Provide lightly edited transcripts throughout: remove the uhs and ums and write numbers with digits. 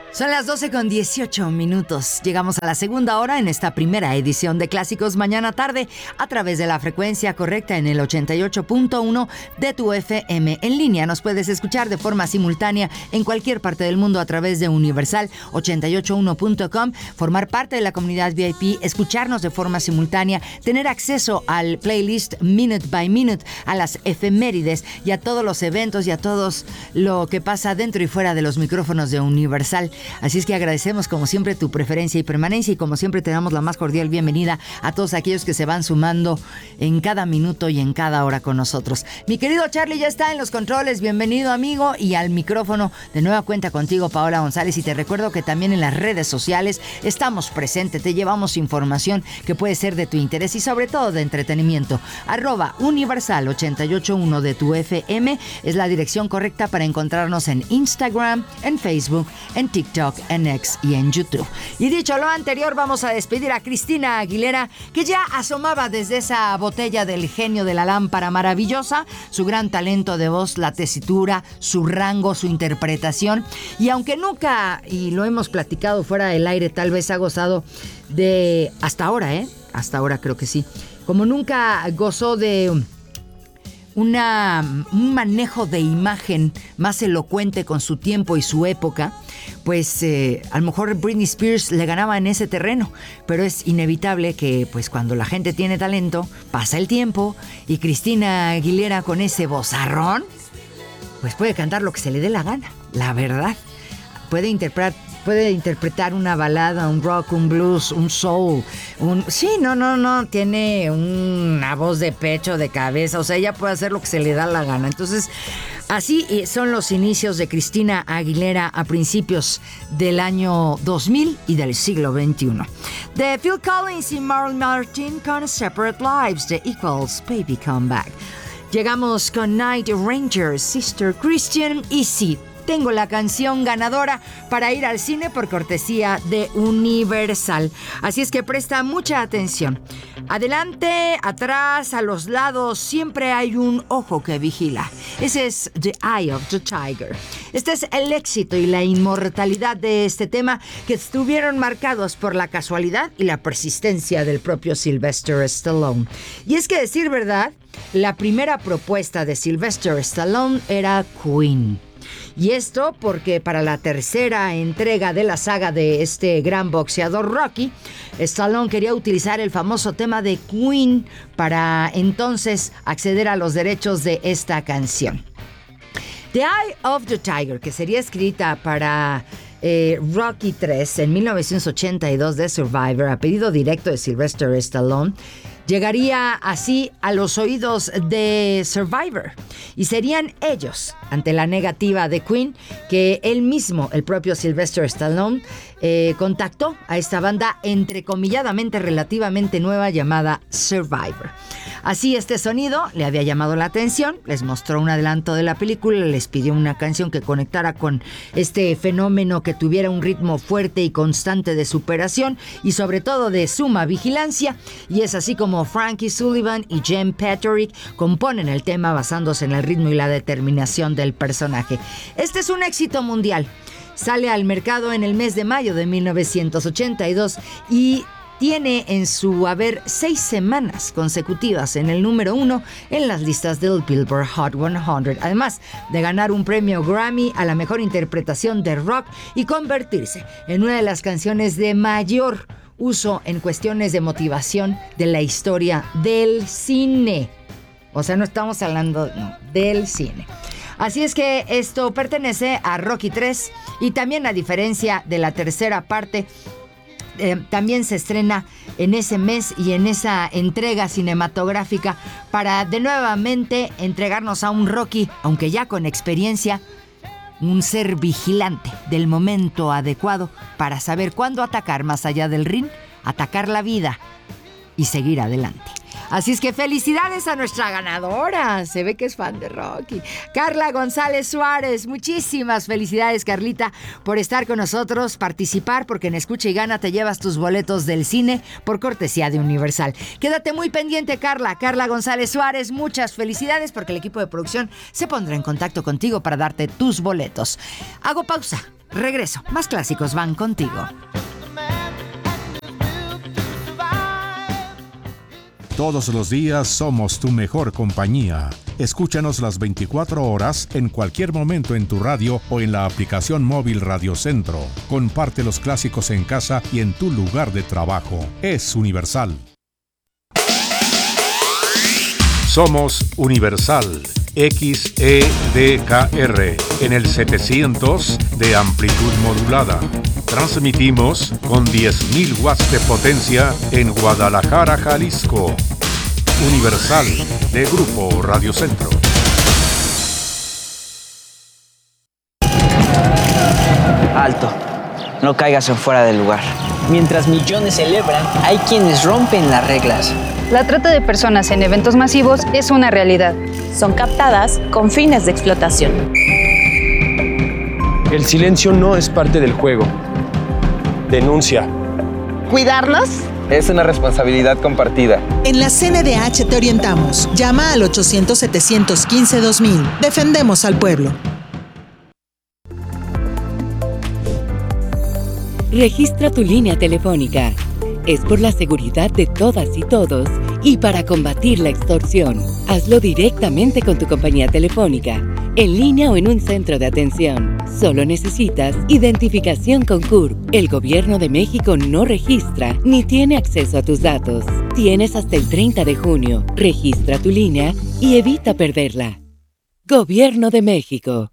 Son las 12:18. Llegamos a la segunda hora en esta primera edición de Clásicos Mañana Tarde a través de la frecuencia correcta en el 88.1 de tu FM. En línea nos puedes escuchar de forma simultánea en cualquier parte del mundo a través de universal881.com, formar parte de la comunidad VIP, escucharnos de forma simultánea, tener acceso al playlist Minute by Minute, a las efemérides y a todos los eventos y a todos lo que pasa dentro y fuera de los micrófonos de Universal. Así es que agradecemos como siempre tu preferencia y permanencia y como siempre te damos la más cordial bienvenida a todos aquellos que se van sumando en cada minuto y en cada hora con nosotros. Mi querido Charlie ya está en los controles, bienvenido amigo, y al micrófono de nueva cuenta contigo Paola González, y te recuerdo que también en las redes sociales estamos presentes, te llevamos información que puede ser de tu interés y sobre todo de entretenimiento. @Universal881 de tu FM es la dirección correcta para encontrarnos en Instagram, en Facebook, en TikTok, en X y en YouTube. Y dicho lo anterior, vamos a despedir a Cristina Aguilera, que ya asomaba desde esa botella del genio de la lámpara maravillosa, su gran talento de voz, la tesitura, su rango, su interpretación. Y aunque nunca, y lo hemos platicado fuera del aire, tal vez ha gozado de, hasta ahora creo que sí, como nunca gozó de un manejo de imagen más elocuente con su tiempo y su época, pues a lo mejor Britney Spears le ganaba en ese terreno, pero es inevitable que pues cuando la gente tiene talento, pasa el tiempo, y Cristina Aguilera con ese vozarrón, pues puede cantar lo que se le dé la gana, la verdad. Puede interpretar una balada, un rock, un blues, un soul, tiene una voz de pecho, de cabeza, o sea, ella puede hacer lo que se le da la gana. Entonces, así son los inicios de Cristina Aguilera a principios del año 2000 y del siglo XXI. De Phil Collins y Marlon Martin con Separate Lives, The Equals, Baby Come Back. Llegamos con Night Rangers, Sister Christian, y sí, tengo la canción ganadora para ir al cine por cortesía de Universal. Así es que presta mucha atención. Adelante, atrás, a los lados, siempre hay un ojo que vigila. Ese es The Eye of the Tiger. Este es el éxito y la inmortalidad de este tema, que estuvieron marcados por la casualidad y la persistencia del propio Sylvester Stallone. Y es que, decir verdad, la primera propuesta de Sylvester Stallone era Queen. Y esto porque para la tercera entrega de la saga de este gran boxeador Rocky, Stallone quería utilizar el famoso tema de Queen para entonces acceder a los derechos de esta canción. The Eye of the Tiger, que sería escrita para Rocky 3 en 1982 de Survivor, a pedido directo de Sylvester Stallone, llegaría así a los oídos de Survivor, y serían ellos, ante la negativa de Queen, que él mismo, el propio Sylvester Stallone, contactó a esta banda entrecomilladamente relativamente nueva llamada Survivor. Así este sonido le había llamado la atención, les mostró un adelanto de la película, les pidió una canción que conectara con este fenómeno, que tuviera un ritmo fuerte y constante de superación y sobre todo de suma vigilancia, y es así como Frankie Sullivan y Jen Patrick componen el tema basándose en el ritmo y la determinación del personaje. Este es un éxito mundial. Sale al mercado en el mes de mayo de 1982 y tiene en su haber 6 semanas consecutivas en el número 1 en las listas del Billboard Hot 100, además de ganar un premio Grammy a la mejor interpretación de rock y convertirse en una de las canciones de mayor uso en cuestiones de motivación de la historia del cine. O sea, no estamos hablando del cine. Así es que esto pertenece a Rocky 3 y también, a diferencia de la tercera parte, también se estrena en ese mes y en esa entrega cinematográfica para de nuevamente entregarnos a un Rocky, aunque ya con experiencia, un ser vigilante del momento adecuado para saber cuándo atacar más allá del ring, atacar la vida y seguir adelante. Así es que felicidades a nuestra ganadora. Se ve que es fan de Rocky. Carla González Suárez. Muchísimas felicidades, Carlita, por estar con nosotros, participar, porque en Escucha y Gana te llevas tus boletos del cine por cortesía de Universal. Quédate muy pendiente, Carla. Carla González Suárez, muchas felicidades, porque el equipo de producción se pondrá en contacto contigo para darte tus boletos. Hago pausa. Regreso. Más clásicos van contigo. Todos los días somos tu mejor compañía. Escúchanos las 24 horas en cualquier momento en tu radio o en la aplicación móvil Radio Centro. Comparte los clásicos en casa y en tu lugar de trabajo. Es Universal. Somos Universal XEDKR en el 700 de amplitud modulada. Transmitimos con 10.000 watts de potencia en Guadalajara, Jalisco. Universal de Grupo Radio Centro. Alto, no caigas en fuera del lugar. Mientras millones celebran, hay quienes rompen las reglas. La trata de personas en eventos masivos es una realidad. Son captadas con fines de explotación. El silencio no es parte del juego. Denuncia. ¿Cuidarlos? Es una responsabilidad compartida. En la CNDH te orientamos. Llama al 800-715-2000. Defendemos al pueblo. Registra tu línea telefónica. Es por la seguridad de todas y todos y para combatir la extorsión. Hazlo directamente con tu compañía telefónica, en línea o en un centro de atención. Solo necesitas identificación con CURP. El Gobierno de México no registra ni tiene acceso a tus datos. Tienes hasta el 30 de junio. Registra tu línea y evita perderla. Gobierno de México.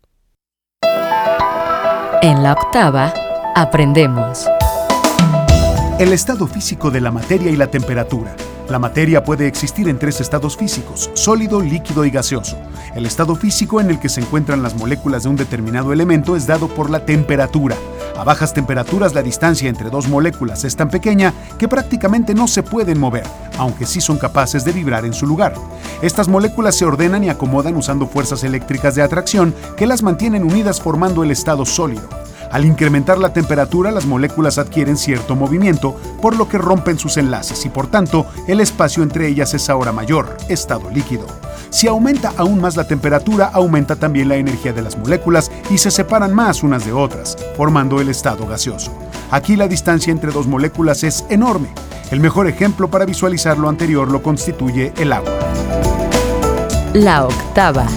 En la octava, aprendemos. El estado físico de la materia y la temperatura. La materia puede existir en 3 estados físicos: sólido, líquido y gaseoso. El estado físico en el que se encuentran las moléculas de un determinado elemento es dado por la temperatura. A bajas temperaturas, la distancia entre 2 moléculas es tan pequeña que prácticamente no se pueden mover, aunque sí son capaces de vibrar en su lugar. Estas moléculas se ordenan y acomodan usando fuerzas eléctricas de atracción que las mantienen unidas formando el estado sólido. Al incrementar la temperatura, las moléculas adquieren cierto movimiento, por lo que rompen sus enlaces y por tanto, el espacio entre ellas es ahora mayor, estado líquido. Si aumenta aún más la temperatura, aumenta también la energía de las moléculas y se separan más unas de otras, formando el estado gaseoso. Aquí la distancia entre 2 moléculas es enorme. El mejor ejemplo para visualizar lo anterior lo constituye el agua. La octava.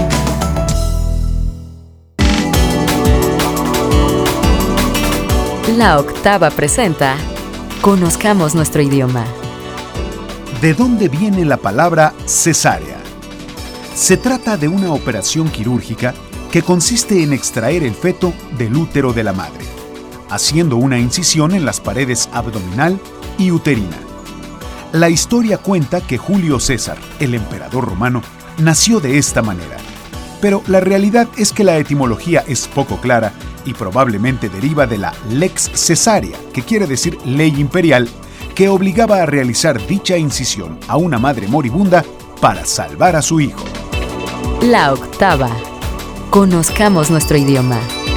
La octava presenta Conozcamos nuestro idioma. ¿De dónde viene la palabra cesárea? Se trata de una operación quirúrgica que consiste en extraer el feto del útero de la madre, haciendo una incisión en las paredes abdominal y uterina. La historia cuenta que Julio César, el emperador romano, nació de esta manera. Pero la realidad es que la etimología es poco clara y probablemente deriva de la lex cesárea, que quiere decir ley imperial, que obligaba a realizar dicha incisión a una madre moribunda para salvar a su hijo. La octava. Conozcamos nuestro idioma.